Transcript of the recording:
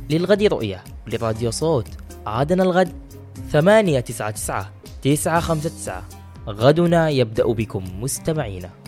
للغد رؤية لراديو صوت. عادنا الغد 899 959. غدنا يبدأ بكم مستمعينا.